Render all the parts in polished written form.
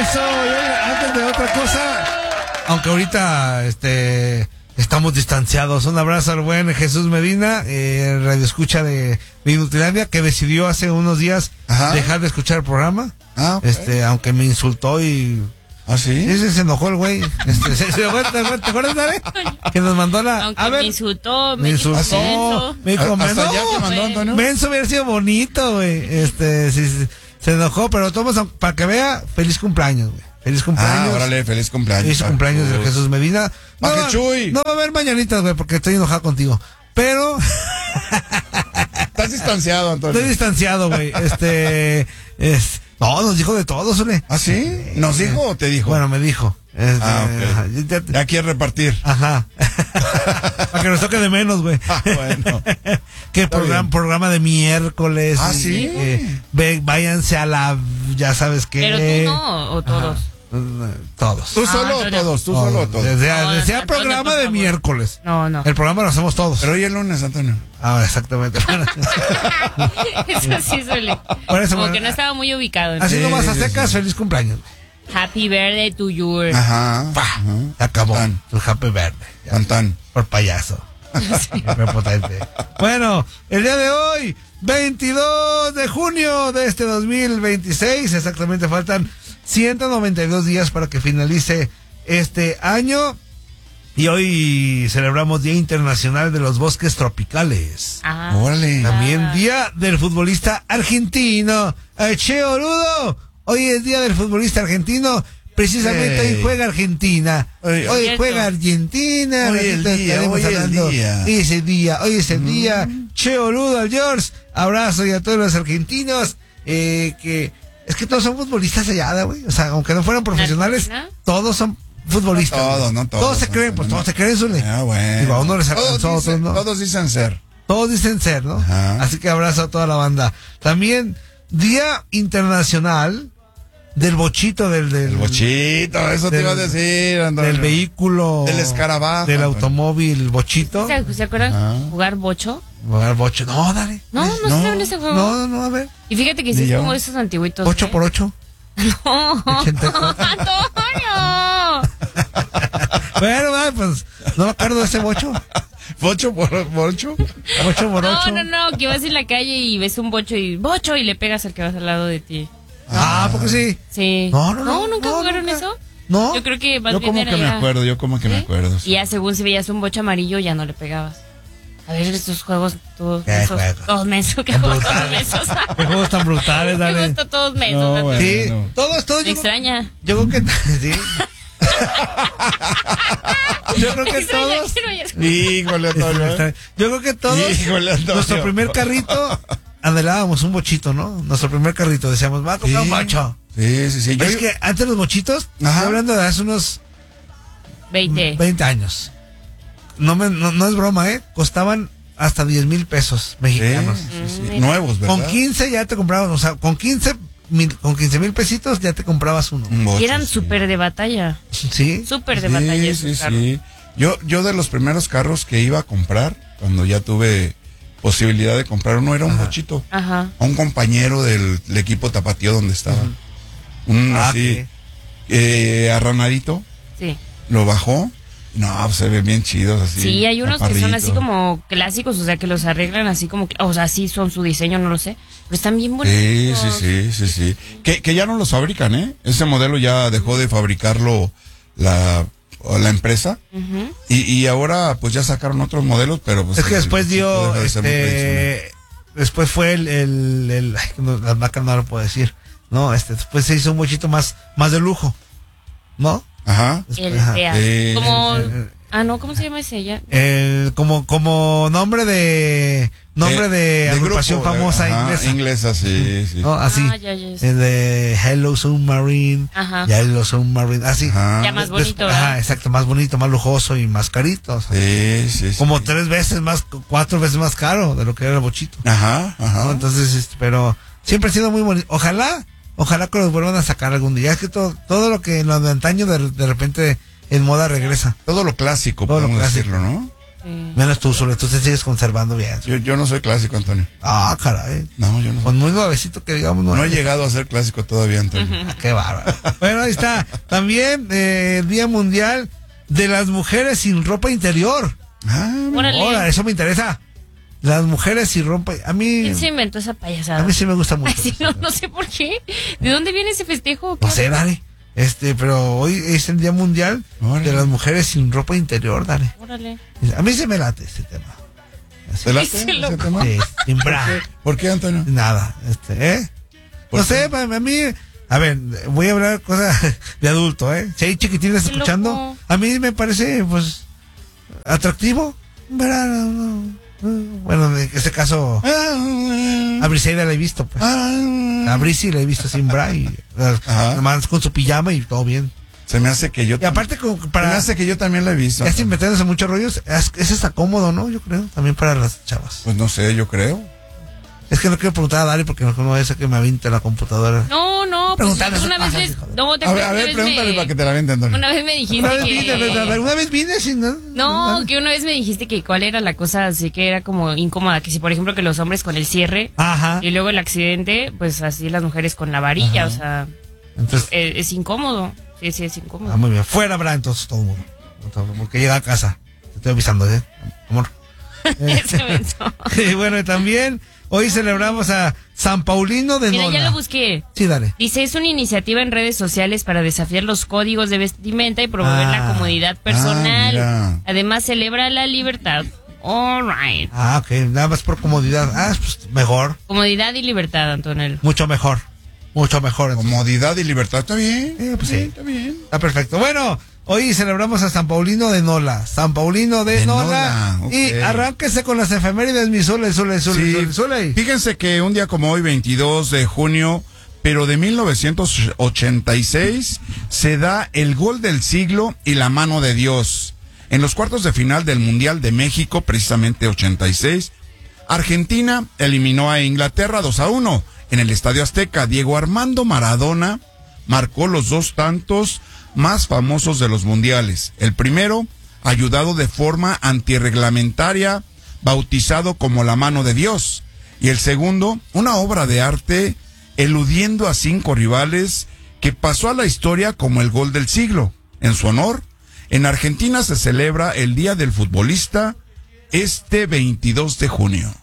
Eso, antes de otra cosa, aunque ahorita estamos distanciados, un abrazo al buen Jesús Medina, radio escucha de Inutilandia, que decidió hace unos días dejar de escuchar el programa. Okay. Aunque me insultó y... ¿Ah, sí? Sí, se enojó el güey. ¿Te acuerdas, Dale? Que nos mandó la... Aunque me insultó. Me dijo, hasta allá que mandó Antonio. Menso hubiera sido bonito, güey. Sí, se enojó, pero todos, para que vea, feliz cumpleaños, güey. Feliz cumpleaños. Órale, feliz cumpleaños. Feliz cumpleaños de Jesús Medina. No va a haber mañanitas, güey, porque estoy enojado contigo. Pero... Estás distanciado, Antonio. Estoy distanciado, güey. No, nos dijo de todo, Zule. ¿Ah, sí? ¿Nos dijo o te dijo? Bueno, me dijo. Okay. Ya quiere repartir. Ajá. Para que nos toque de menos, güey. Bueno. Que programa de miércoles. Sí. Váyanse a la... Ya sabes qué. Pero tú no, o todos. Todos. ¿Tú solo o todos? ¿Tú solo o todos? Desea programa de miércoles. No. El programa lo hacemos todos. Pero hoy el lunes, Antonio. Exactamente. Eso sí suele. Como que no estaba muy ubicado. Así nomás a secas, feliz cumpleaños. Happy birthday to you. Ajá. Se acabó. Tu happy birthday. Tan. Por payaso. Prepotente. Bueno, el día de hoy, 22 de junio de este 2026, exactamente faltan 192 días para que finalice este año. Y hoy celebramos Día Internacional de los Bosques Tropicales. Órale. También Día del Futbolista Argentino. Che, boludo. Hoy es Día del Futbolista Argentino. Precisamente hoy juega Argentina. Hoy juega Argentina. Hoy es el día. Hoy es el día. Che, boludo, al George. Abrazo y a todos los argentinos. Que es que todos son futbolistas allá, güey. O sea, aunque no fueran profesionales, todos son futbolistas. Todos se creen, todos se creen, Zule. Bueno. Digo, a uno les alcanzó, a otros no. Todos dicen ser. Todos dicen ser, ¿no? Así que abrazo a toda la banda. También, Día Internacional del bochito, El bochito, eso te iba a decir, Antonio. Del vehículo. Del escarabajo. Del automóvil bochito. ¿Se acuerdan? ¿Jugar bocho? Jugar bocho. No, dale. No saben ese juego. No, a ver. Y fíjate que sí es como esos antiguitos. 8x8. No. 84. ¡Antonio! Bueno, pues, no me acuerdo de ese bocho. ¿Bocho por ocho? 8x8. No, que vas en la calle y ves un bocho y le pegas al que vas al lado de ti. ¿Porque sí? Sí. No, ¿nunca jugaron eso? No. Yo creo que más yo bien como que me acuerdo, me acuerdo. Y ya según si veías un bocho amarillo ya no le pegabas. A ver, estos juegos todos mensos. ¿Qué juegos tan mensos? ¿Qué juegos tan brutales, dale? ¿Qué juegos todos mensos? No, bueno, sí, no. todos. Me extraña. Yo creo que sí. Yo creo que todos. Híjole, Antonio. Yo creo que todos. Híjole, Antonio. Nuestro primer carrito, anhelábamos un bochito, ¿no? Nuestro primer carrito, decíamos, va a comprar un bocho. Sí. Es que antes los bochitos, estoy hablando de hace unos 20 años. No es broma, costaban hasta 10,000 pesos mexicanos. Sí. Nuevos, ¿verdad? Con 15 ya te comprabas, o sea, con 15,000 pesitos ya te comprabas uno. Y eran súper de batalla. Sí. Súper de batalla. Sí. Yo de los primeros carros que iba a comprar, cuando ya tuve posibilidad de comprar uno, era un bochito. Ajá. A un compañero del equipo tapatío donde estaba. Un así, arranadito. Sí. Lo bajó. No, pues se ven bien chidos así. Sí, hay unos que son así como clásicos, o sea, que los arreglan así como, o sea, sí son su diseño, no lo sé, pero están bien bonitos. Sí. Que ya no los fabrican, ¿eh? Ese modelo ya dejó de fabricarlo la empresa. Y ahora pues ya sacaron otros modelos, pero pues... Es que después después fue las marcas no lo puedo decir, ¿no? Después se hizo un bochito más de lujo, ¿no? Ajá. ¿Cómo se llama ese ya? Como nombre de agrupación grupo, famosa inglesa, sí. ¿no? Así. El de Hello Submarine. Ajá. Hello Submarine, así. Ya más bonito, ¿verdad? Exacto, más bonito, más lujoso y más carito. O sea, como 3 veces más, 4 veces más caro de lo que era el bochito. Ajá. ¿No? Entonces, pero siempre ha sido muy bonito. Ojalá que los vuelvan a sacar algún día. Es que todo lo que en lo de antaño de repente en moda regresa. Todo lo clásico, podemos decirlo, ¿no? Sí. Menos tú, Zule, tú te sigues conservando bien. Yo no soy clásico, Antonio. Ah, caray. No, yo no. Con muy nuevecito que digamos. No he llegado a ser clásico todavía, Antonio. Ah, qué bárbaro. Bueno, ahí está. También Día Mundial de las Mujeres sin Ropa Interior. Órale. Ahora, eso me interesa. Las mujeres sin ropa. A mí. ¿Quién se inventó esa payasada? A mí sí me gusta mucho. Ay, sí, no sé por qué. ¿De dónde viene ese festejo? No sé, Dani. Pero hoy es el Día Mundial Órale. de las Mujeres sin Ropa Interior, Dani. Órale. A mí se me late este tema. ¿Te late Sí, ese loco. tema? Sí, sin bra. ¿Por qué, Antonio? Nada. ¿Por No qué? sé, a mí. A ver, voy a hablar cosas de adulto, Si hay chiquitines Qué escuchando, loco. a mí me parece, pues, atractivo. Bueno, en este caso, a Briseida la he visto, pues. A Brisi la he visto sin bra y Ajá. nomás con su pijama y todo bien. Se me hace que yo. Y aparte, como Se me para. hace que yo también la he visto. Ya está inventándose muchos rollos. Es hasta cómodo, ¿no? Yo creo. También para las chavas. Pues no sé, yo creo. Es que no quiero preguntar a Dari porque no vaya a ser que me avinte la computadora. No, pues Preguntarle una esas vez cosas, hijo de- no, te A acuerdas, ver, una vez pregúntale me- para que te la venda, Antonio. Una vez me dijiste Una vez vine, que... una vez vine sin nada. No, que una vez me dijiste que cuál era la cosa así que era como incómoda, que si por ejemplo que los hombres con el cierre Ajá. y luego el accidente, pues así las mujeres con la varilla, Ajá. o sea, Entonces, es incómodo. Sí, es incómodo. muy bien. Fuera, Bra, entonces todo el mundo. Porque llega a casa. Te estoy avisando, amor. Ese menso. Y bueno, y también hoy celebramos a San Paulino de Mira, Nona. ya lo busqué. Sí, dale. Dice, es una iniciativa en redes sociales para desafiar los códigos de vestimenta y promover la comodidad personal. mira. Además, celebra la libertad. All right. Ok, nada más por comodidad. Pues mejor. Comodidad y libertad, Antonio. Mucho mejor. Mucho mejor. entonces. Comodidad y libertad, está bien. Pues sí. Está bien. Está perfecto. Bueno, hoy celebramos a San Paulino de Nola. San Paulino de Nola. Nola, ok. Y arránquese con las efemérides, mi Zule. Sí. Fíjense que un día como hoy, 22 de junio, pero de 1986, se da el gol del siglo y la mano de Dios. En los cuartos de final del Mundial de México, precisamente 86, Argentina eliminó a Inglaterra 2-1 en el Estadio Azteca. Diego Armando Maradona marcó los 2 tantos más famosos de los mundiales. El primero, ayudado de forma antirreglamentaria, bautizado como la mano de Dios. Y el segundo, una obra de arte eludiendo a 5 rivales que pasó a la historia como el gol del siglo. En su honor, en Argentina se celebra el Día del Futbolista este 22 de junio.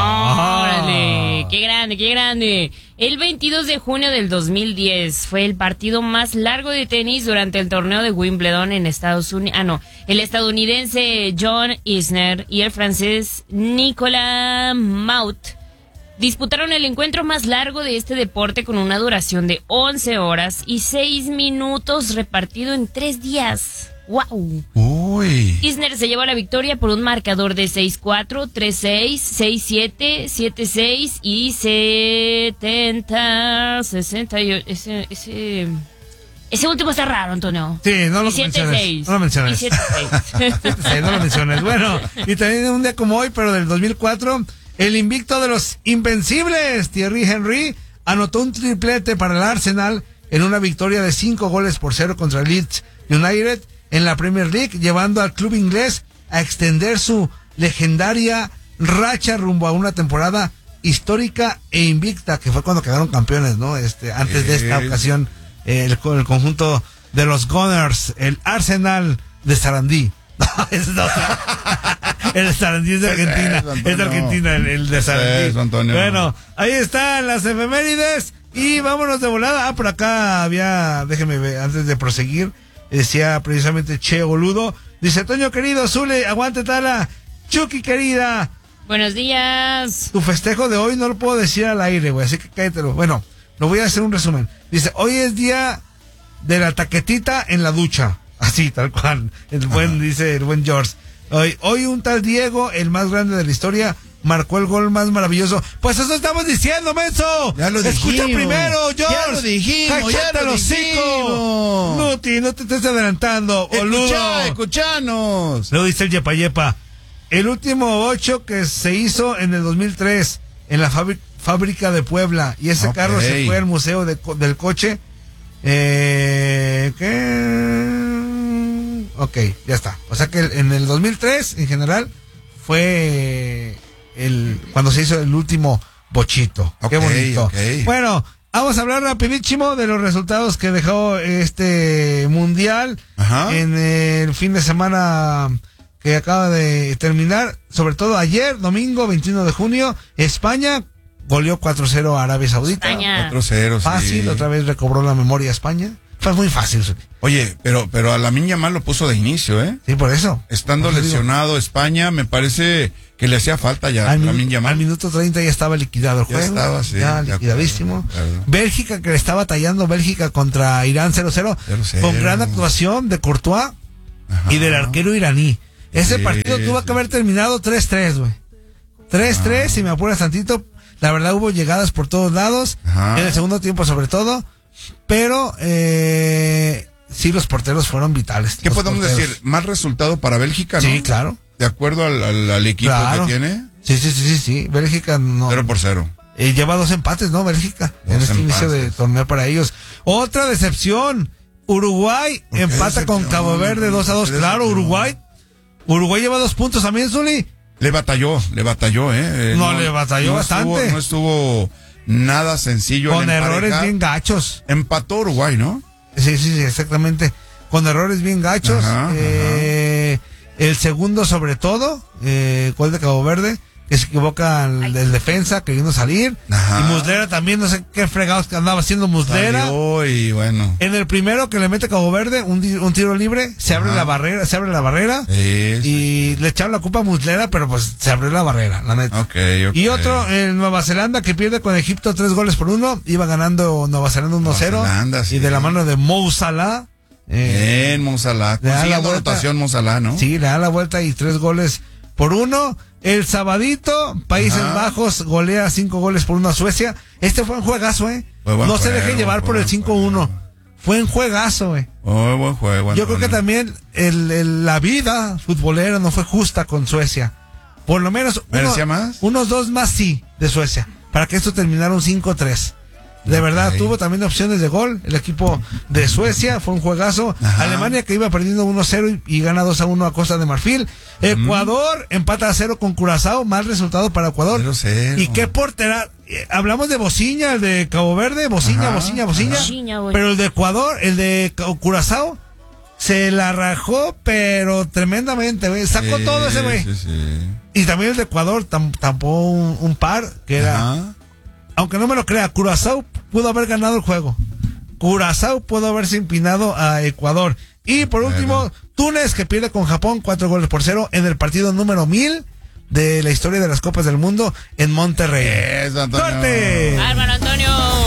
¡Órale! ¡Qué grande, qué grande! El 22 de junio del 2010 fue el partido más largo de tenis durante el torneo de Wimbledon en Estados Unidos. El estadounidense John Isner y el francés Nicolas Mahut disputaron el encuentro más largo de este deporte con una duración de 11 horas y 6 minutos repartido en 3 días. ¡Wow! Uy. Isner se llevó la victoria por un marcador de 6-4, 3-6, 6-7, 7-6 y 70, 68. Ese último está raro, Antonio. Sí, no lo Y 7-6. menciones. No lo menciones. Y 7-6. Sí, no lo menciones. Bueno, y también un día como hoy, pero del 2004, el invicto de los Invencibles, Thierry Henry, anotó un triplete para el Arsenal en una victoria de 5-0 contra Leeds United en la Premier League, llevando al club inglés a extender su legendaria racha rumbo a una temporada histórica e invicta, que fue cuando quedaron campeones, ¿no? Antes de esta ocasión, el conjunto de los Gunners, el Arsenal de Sarandí. No, es no. El Sarandí es de Argentina. Es de Argentina el de Sarandí. Eso, Antonio. Bueno, ahí están las efemérides y vámonos de volada. Por acá había, déjeme ver, antes de proseguir, decía precisamente Che Boludo. Dice, Toño querido, Zule, aguante Tala. Chucky querida. Buenos días. Tu festejo de hoy no lo puedo decir al aire, güey, así que cállatelo. Bueno, lo voy a hacer un resumen. Dice, hoy es día de la taquetita en la ducha. Así, tal cual. Dice el buen George. Hoy un tal Diego, el más grande de la historia, marcó el gol más maravilloso. Pues eso estamos diciendo, menso. Ya lo Escucha dijimos. primero, George. Ya lo dijimos, Cállate ya lo el hocico. dijimos. Nuti, no te estés adelantando, boludo. Escuchanos. Luego dice el Yepa Yepa. El último 8 que se hizo en el 2003 en la fábrica de Puebla. Y ese carro se fue al museo del coche. ¿Qué? Ok, ya está. O sea que en el 2003, en general, fue cuando se hizo el último bochito. Qué bonito. Okay. Bueno, vamos a hablar rapidísimo de los resultados que dejó este mundial. Ajá. En el fin de semana que acaba de terminar, sobre todo ayer, domingo 21 de junio, España goleó 4-0 a Arabia Saudita. España. 4-0, sí. Fácil, otra vez recobró la memoria España. Fue muy fácil. Oye, pero a Lamine Yamal lo puso de inicio, ¿eh? Sí, por eso. Estando Por eso lesionado España, me parece que le hacía falta ya a Lamine Yamal. Al minuto 30 ya estaba liquidado el Ya juego. estaba, sí, Ya de liquidadísimo. acuerdo. Bélgica, que le estaba tallando Bélgica contra Irán 0-0. 0-0. Con gran actuación de Courtois y del arquero iraní. Ese Sí, partido tuvo que haber terminado 3-3, güey. 3-3, si me apuras tantito. La verdad hubo llegadas por todos lados. Ajá. En el segundo tiempo sobre todo. Pero sí, los porteros fueron vitales. ¿Qué los podemos porteros. decir? ¿Mal resultado para Bélgica, no? Sí, claro. De acuerdo al equipo Claro. que tiene, Sí. Bélgica no. 0-0. Lleva 2 empates, ¿no? Bélgica. En este inicio de torneo para ellos. Otra decepción. Uruguay ¿Por qué empata con decepción? Cabo Verde 2-2. ¿Qué Claro, decepción? Uruguay lleva 2 puntos también, Zuli. Le batalló, Le batalló bastante. No estuvo nada sencillo. Con el errores emparejar. bien gachos. Empató Uruguay, ¿no? Sí, exactamente. Con errores bien gachos. Ajá. El segundo, sobre todo, gol de Cabo Verde, que se equivoca el defensa queriendo salir. Ajá. Y Muslera también, no sé qué fregados que andaba haciendo Muslera. Salió y bueno. En el primero que le mete Cabo Verde, un tiro libre, se abre la barrera. Y le echaron la culpa a Muslera, pero pues se abrió la barrera, la neta. Ok. Y otro, en Nueva Zelanda, que pierde con Egipto 3-1. Iba ganando Nueva Zelanda 1-0. Zelanda, sí. Y de la mano de Mo Salah. Bien, Mo Salah. le da la Consiguiendo vuelta. anotación Mo Salah, ¿no? Sí, le da la vuelta y 3-1. El sabadito, Países Ajá. Bajos golea 5-1 a Suecia. Este fue un juegazo, Fue buen no se juego, deje llevar fue por el buen 5-1. Fue un juegazo, Oh, buen juego. Yo creo que también la vida futbolera no fue justa con Suecia. Por lo menos ¿Merecía más? unos 2 más sí de Suecia, para que esto terminara un 5-3. De verdad, tuvo también opciones de gol el equipo de Suecia, fue un juegazo. Ajá. Alemania, que iba perdiendo 1-0 y gana 2-1 a Costa de Marfil. Ecuador empata a 0 con Curazao, mal resultado para Ecuador. 0-0. Y qué portera, hablamos de Bociña, el de Cabo Verde, Bociña. Bociña, güey. Pero el de Ecuador, el de Curazao, se la rajó, pero tremendamente, güey. Sacó todo ese güey. Sí. Y también el de Ecuador tampó un par, que era... Ajá. Aunque no me lo crea, Curazao pudo haber ganado el juego. Curazao pudo haberse empinado a Ecuador. Y por último, Túnez, que pierde con Japón 4-0 en el partido número 1000 de la historia de las Copas del Mundo en Monterrey. Eso, Antonio. ¡Suerte! ¡Hermano Antonio!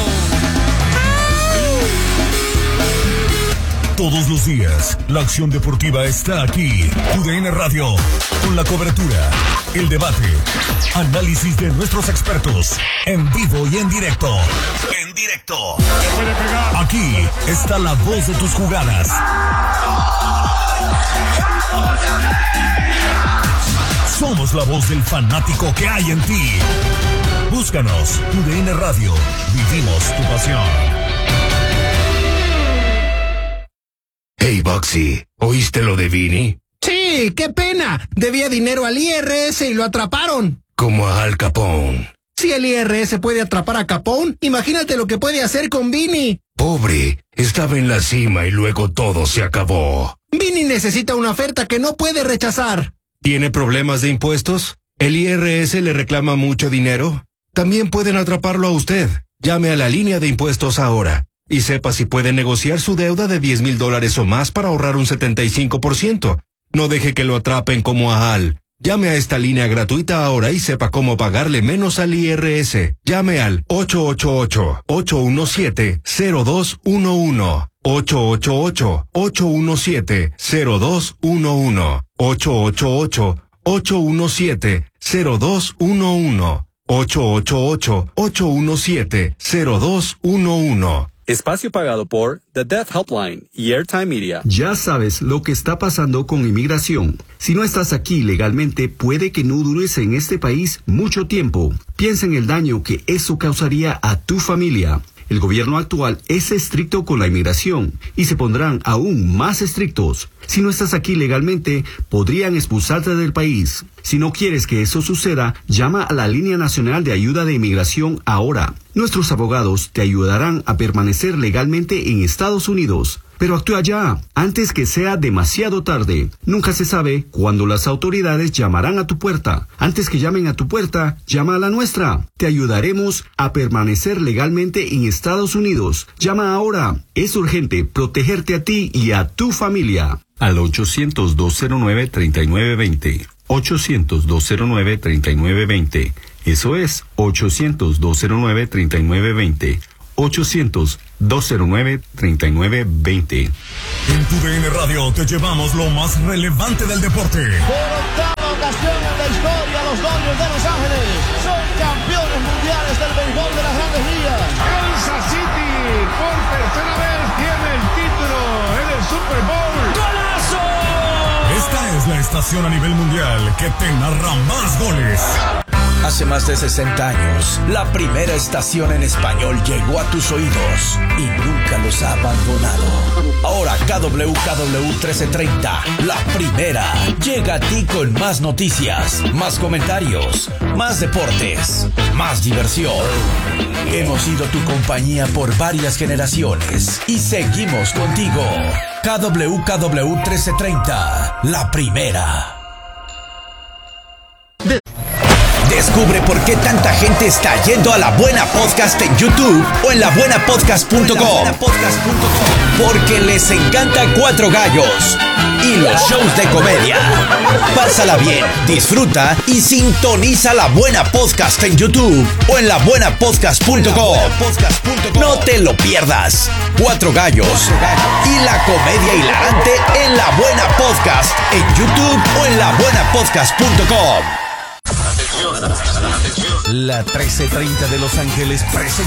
Todos los días, la acción deportiva está aquí. TUDN Radio, con la cobertura, el debate, análisis de nuestros expertos, en vivo y en directo. Aquí está la voz de tus jugadas. Somos la voz del fanático que hay en ti. Búscanos, TUDN Radio. Vivimos tu pasión. Hey, Boxy, ¿oíste lo de Vini? Sí, qué pena. Debía dinero al IRS y lo atraparon. Como a Al Capone. Si el IRS puede atrapar a Capone, imagínate lo que puede hacer con Vini. Pobre, estaba en la cima y luego todo se acabó. Vini necesita una oferta que no puede rechazar. ¿Tiene problemas de impuestos? ¿El IRS le reclama mucho dinero? También pueden atraparlo a usted. Llame a la línea de impuestos ahora y sepa si puede negociar su deuda de $10,000 o más para ahorrar un 75%. No deje que lo atrapen como a Al. Llame a esta línea gratuita ahora y sepa cómo pagarle menos al IRS. Llame al 888-817-0211. 888-817-0211. 888-817-0211. 888-817-0211. Espacio pagado por The Deaf Helpline y Airtime Media. Ya sabes lo que está pasando con inmigración. Si no estás aquí legalmente, puede que no dures en este país mucho tiempo. Piensa en el daño que eso causaría a tu familia. El gobierno actual es estricto con la inmigración y se pondrán aún más estrictos. Si no estás aquí legalmente, podrían expulsarte del país. Si no quieres que eso suceda, llama a la Línea Nacional de Ayuda de Inmigración ahora. Nuestros abogados te ayudarán a permanecer legalmente en Estados Unidos. Pero actúa ya, antes que sea demasiado tarde. Nunca se sabe cuándo las autoridades llamarán a tu puerta. Antes que llamen a tu puerta, llama a la nuestra. Te ayudaremos a permanecer legalmente en Estados Unidos. Llama ahora. Es urgente protegerte a ti y a tu familia. Al 800-209-3920. 800-209-3920. Eso es 800-209-3920. 800-209-3920. En tu DN Radio te llevamos lo más relevante del deporte. Por octava ocasión en la historia, los Dodgers de Los Ángeles son campeones mundiales del béisbol de las Grandes Ligas. Kansas City por tercera vez tiene el título en el Super Bowl. ¡Golazo! Esta es la estación a nivel mundial que te narra más goles. Hace más de 60 años, la primera estación en español llegó a tus oídos y nunca los ha abandonado. Ahora KWKW 1330, la primera, llega a ti con más noticias, más comentarios, más deportes, más diversión. Hemos sido tu compañía por varias generaciones y seguimos contigo. KWKW 1330, la primera. Descubre por qué tanta gente está yendo a La Buena Podcast en YouTube o en labuenapodcast.com. Porque les encanta Cuatro Gallos y los shows de comedia. Pásala bien, disfruta y sintoniza La Buena Podcast en YouTube o en labuenapodcast.com. No te lo pierdas. Cuatro Gallos y la comedia hilarante en La Buena Podcast en YouTube o en labuenapodcast.com. La 1330 de Los Ángeles presenta